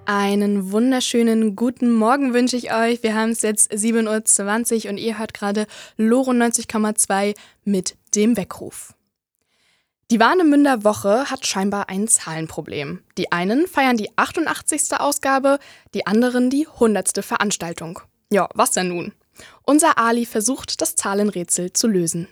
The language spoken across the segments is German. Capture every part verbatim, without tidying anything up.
Einen wunderschönen guten Morgen wünsche ich euch. Wir haben es jetzt sieben Uhr zwanzig und ihr hört gerade Loro neunzig Komma zwei mit dem Weckruf. Die Warnemünder Woche hat scheinbar ein Zahlenproblem. Die einen feiern die achtundachtzigste Ausgabe, die anderen die hundertste Veranstaltung. Ja, was denn nun? Unser Ali versucht, das Zahlenrätsel zu lösen.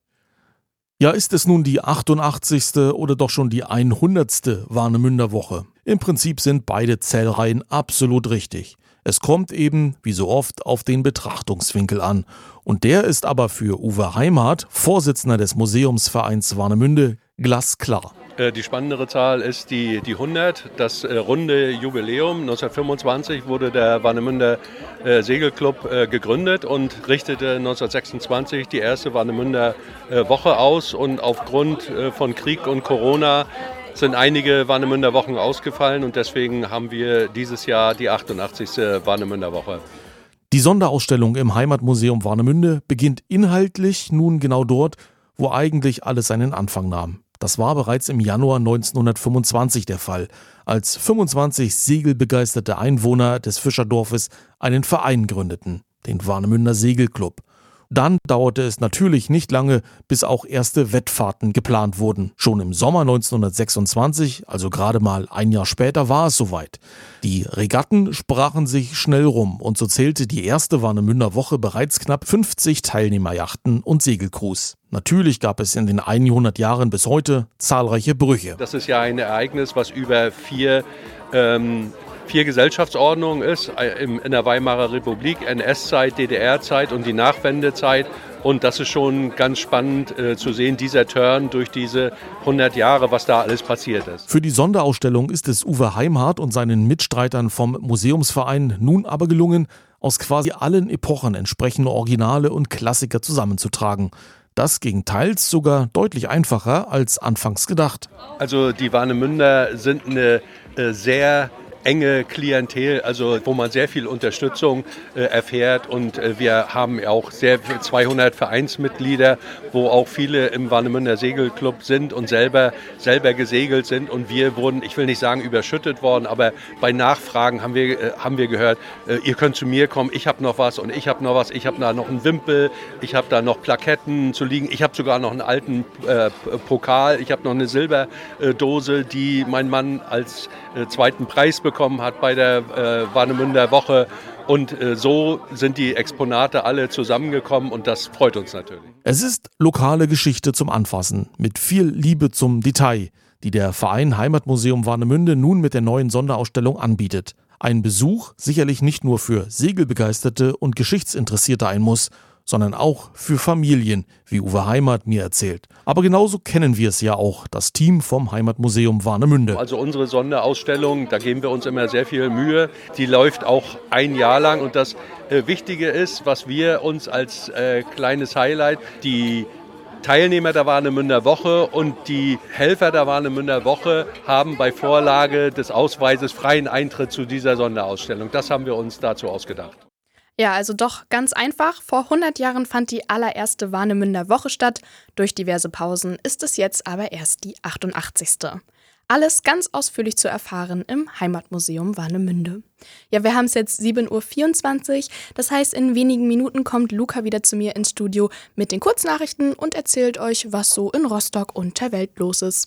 Ja, ist es nun die achtundachtzigste oder doch schon die hundertste Warnemünder Woche? Im Prinzip sind beide Zählreihen absolut richtig. Es kommt eben, wie so oft, auf den Betrachtungswinkel an. Und der ist aber für Uwe Heimhardt, Vorsitzender des Museumsvereins Warnemünde, glasklar. Die spannendere Zahl ist die, die hundert, das äh, runde Jubiläum. neunzehnhundertfünfundzwanzig wurde der Warnemünder äh, Segelclub äh, gegründet und richtete neunzehnhundertsechsundzwanzig die erste Warnemünder äh, Woche aus. Und aufgrund äh, von Krieg und Corona sind einige Warnemünder Wochen ausgefallen und deswegen haben wir dieses Jahr die achtundachtzigste Warnemünder Woche. Die Sonderausstellung im Heimatmuseum Warnemünde beginnt inhaltlich nun genau dort, wo eigentlich alles seinen Anfang nahm. Das war bereits im Januar neunzehnhundertfünfundzwanzig der Fall, als fünfundzwanzig segelbegeisterte Einwohner des Fischerdorfes einen Verein gründeten, den Warnemünder Segelclub. Dann dauerte es natürlich nicht lange, bis auch erste Wettfahrten geplant wurden. Schon im Sommer neunzehnhundertsechsundzwanzig, also gerade mal ein Jahr später, war es soweit. Die Regatten sprachen sich schnell rum und so zählte die erste Warnemünder Woche bereits knapp fünfzig Teilnehmerjachten und Segelcrews. Natürlich gab es in den hundert Jahren bis heute zahlreiche Brüche. Das ist ja ein Ereignis, was über vier ähm, vier Gesellschaftsordnungen ist, in der Weimarer Republik, N S-Zeit, D D R-Zeit und die Nachwendezeit. Und das ist schon ganz spannend äh, zu sehen, dieser Turn durch diese hundert Jahre, was da alles passiert ist. Für die Sonderausstellung ist es Uwe Heimhardt und seinen Mitstreitern vom Museumsverein nun aber gelungen, aus quasi allen Epochen entsprechende Originale und Klassiker zusammenzutragen. Das ging teils sogar deutlich einfacher als anfangs gedacht. Also die Warnemünder sind eine äh, sehr enge Klientel, also wo man sehr viel Unterstützung äh, erfährt und äh, wir haben auch sehr zweihundert Vereinsmitglieder, wo auch viele im Warnemünder Segelclub sind und selber selber gesegelt sind und wir wurden, ich will nicht sagen überschüttet worden, aber bei Nachfragen haben wir äh, haben wir gehört, äh, ihr könnt zu mir kommen, ich habe noch was und ich habe noch was, ich habe da noch einen Wimpel, ich habe da noch Plaketten zu liegen, ich habe sogar noch einen alten äh, Pokal, ich habe noch eine Silberdose, die mein Mann als äh, zweiten Preis bekommen hat bei der äh, Warnemünder Woche und äh, so sind die Exponate alle zusammengekommen und das freut uns natürlich. Es ist lokale Geschichte zum Anfassen mit viel Liebe zum Detail, die der Verein Heimatmuseum Warnemünde nun mit der neuen Sonderausstellung anbietet. Ein Besuch sicherlich nicht nur für Segelbegeisterte und Geschichtsinteressierte ein Muss, sondern auch für Familien, wie Uwe Heimhardt mir erzählt. Aber genauso kennen wir es ja auch, das Team vom Heimatmuseum Warnemünde. Also unsere Sonderausstellung, da geben wir uns immer sehr viel Mühe. Die läuft auch ein Jahr lang und das äh, Wichtige ist, was wir uns als äh, kleines Highlight, die Teilnehmer der Warnemünder Woche und die Helfer der Warnemünder Woche haben bei Vorlage des Ausweises freien Eintritt zu dieser Sonderausstellung. Das haben wir uns dazu ausgedacht. Ja, also doch ganz einfach. Vor hundert Jahren fand die allererste Warnemünder Woche statt. Durch diverse Pausen ist es jetzt aber erst die achtundachtzigste. Alles ganz ausführlich zu erfahren im Heimatmuseum Warnemünde. Ja, wir haben es jetzt sieben Uhr vierundzwanzig. Das heißt, in wenigen Minuten kommt Luca wieder zu mir ins Studio mit den Kurznachrichten und erzählt euch, was so in Rostock und der Welt los ist.